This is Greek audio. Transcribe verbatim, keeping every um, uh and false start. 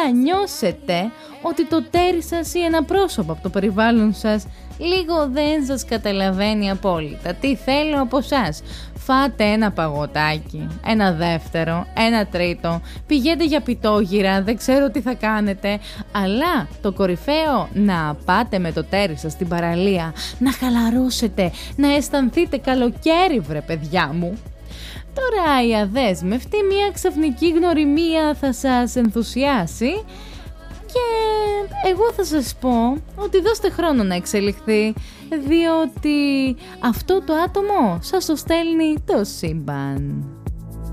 να νιώσετε ότι το τέρι σας ή ένα πρόσωπο από το περιβάλλον σας λίγο δεν σας καταλαβαίνει απόλυτα τι θέλω από σας. Φάτε ένα παγωτάκι, ένα δεύτερο, ένα τρίτο, πηγαίνετε για πιτόγυρα, δεν ξέρω τι θα κάνετε, αλλά το κορυφαίο, να πάτε με το τέρι σας στην παραλία, να χαλαρώσετε, να αισθανθείτε καλοκαίρι βρε παιδιά μου. Τώρα η αδέσμευτη, μια ξαφνική γνωριμία θα σας ενθουσιάσει και εγώ θα σας πω ότι δώστε χρόνο να εξελιχθεί, διότι αυτό το άτομο σας το στέλνει το σύμπαν.